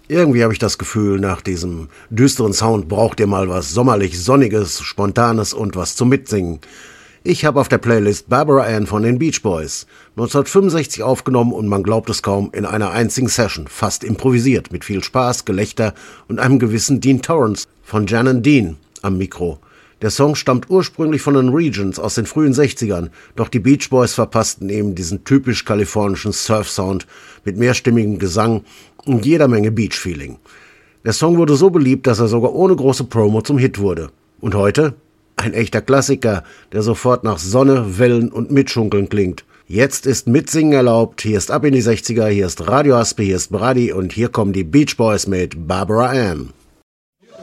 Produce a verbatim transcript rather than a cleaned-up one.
Irgendwie habe ich das Gefühl, nach diesem düsteren Sound braucht ihr mal was sommerlich Sonniges, Spontanes und was zum Mitsingen. Ich habe auf der Playlist Barbara Ann von den Beach Boys, neunzehnhundertfünfundsechzig aufgenommen und man glaubt es kaum, in einer einzigen Session, fast improvisiert, mit viel Spaß, Gelächter und einem gewissen Dean Torrance von Jan and Dean am Mikro. Der Song stammt ursprünglich von den Regions aus den frühen sechzigern, doch die Beach Boys verpassten eben diesen typisch kalifornischen Surf-Sound mit mehrstimmigem Gesang und jeder Menge Beach-Feeling. Der Song wurde so beliebt, dass er sogar ohne große Promo zum Hit wurde. Und heute? Ein echter Klassiker, der sofort nach Sonne, Wellen und Mitschunkeln klingt. Jetzt ist Mitsingen erlaubt, hier ist Ab in die sechziger, hier ist Radio Aspe, hier ist Brady und hier kommen die Beach Boys mit Barbara Ann.